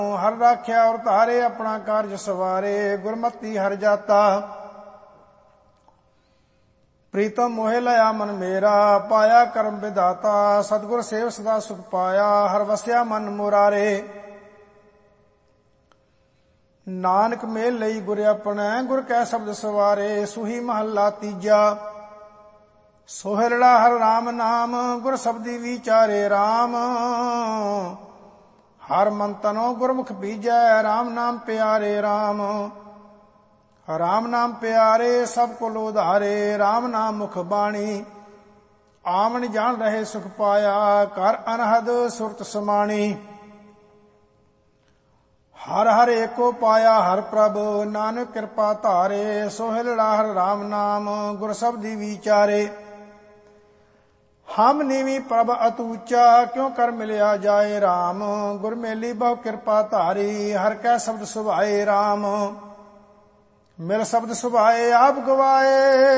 हर राख्या और तारे अपना कार्य सवारे। गुरमति हर जाता प्रीतम मोहे लया मन मेरा। पाया कर्म विधाता सतगुर सेव सदा सुख पाया। हर वस्या मन मुरारे। नानक मेल लई गुर अपने गुर कै शब्द सवारे। सुही महला तीजा सोहलड़ा हर राम नाम। गुर शब्दी विचारे राम। हर मन तनो गुरमुख बीजै। राम नाम प्यारे राम। राम नाम प्यारे सब को लोधारे। राम नाम मुख बाणी आमन जान रहे सुख पाया। कर अनहद सुरत समाणी। हर हर एको पाया हर प्रभ नानक कृपा धारे। सोहलड़ा हर राम नाम गुर शब्दी विचारे। हम नीवी प्रभ अतूचा क्यों कर मिलया जाए राम। गुर मेली बहु कृपा धारी हर कै शब्द सुभाए राम। मिल शब्द सुभाए आप गवाए।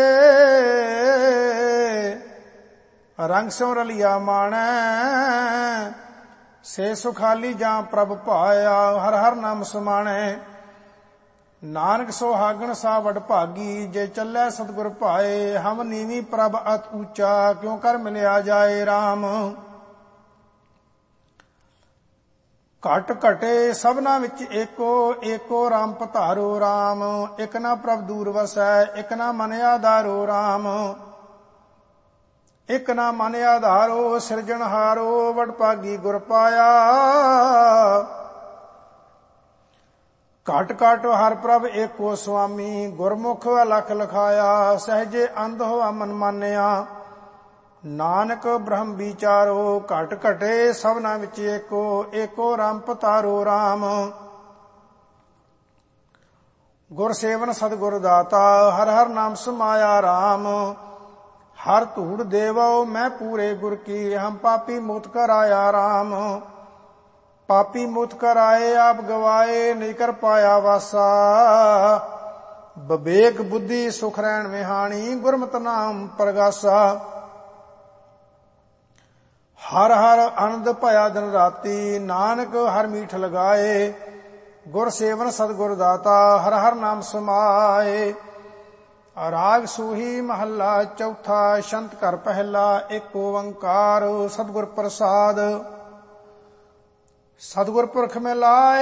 रंग स्यों रलिया माणै से सुखाली जां प्रभ पाया। हर हर नाम समाणै नानक सोहागण सा वड भागी। जे चलै सतगुर पाए। हम नीवी प्रभ अत ऊंचा क्यों कर मिलया जाए राम। घट घटे सबना विच एको एको राम पधारो राम। इक ना प्रभ दूर वसै इक ना मन आधारो राम। इक ना मन आधारो सिरजनहारो वड भागी गुर पाया। घट घट हर प्रभ एको स्वामी। गुरमुख अलख लखाया सहजे अंध होआ मन मानिया। नानक ब्रह्म विचारो घट घटे सबना विच एको एको राम पधारो राम। गुर सेवन सतगुर दाता हर हर नाम समाया राम। हर धूड़ देवो मैं पूरे गुर की हम पापी मुक्त कराया राम। पापी मुक्त कराए आप गवाए नहीं कर पाया वासा। विवेक बुद्धि सुख रैन विहानी गुरमत नाम प्रगासा। हर हर आनंद भया दिन राती नानक हर मीठ लगाए। गुर सेवन सतगुर दाता हर हर नाम समाए। राग सूही महला चौथा शंत घर पहला। एक ओंकार सतगुर प्रसाद। सतगुर पुरख में लाए